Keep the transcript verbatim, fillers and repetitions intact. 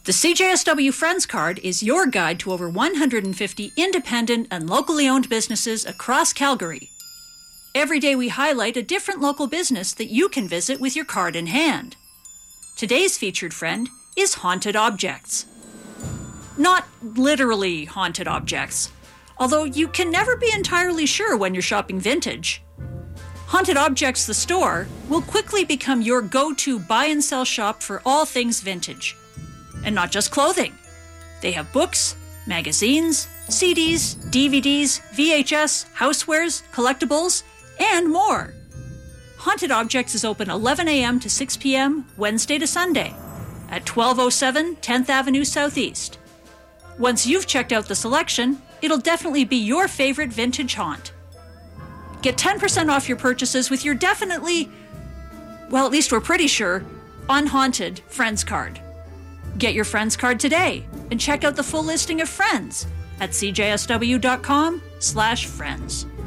The C J S W Friends Card is your guide to over one hundred fifty independent and locally owned businesses across Calgary. Every day we highlight a different local business that you can visit with your card in hand. Today's featured friend is Haunted Objects. Not literally haunted objects, although you can never be entirely sure when you're shopping vintage. Haunted Objects, the store, will quickly become your go-to buy and sell shop for all things vintage. And not just clothing. They have books, magazines, C Ds, D V Ds, V H S, housewares, collectibles, and more. Haunted Objects is open eleven a.m. to six p.m. Wednesday to Sunday at twelve oh seven tenth Avenue Southeast. Once you've checked out the selection, it'll definitely be your favorite vintage haunt. Get ten percent off your purchases with your definitely, well, at least we're pretty sure, unhaunted Friends Card. Get your Friends Card today and check out the full listing of friends at c j s w dot com slash friends.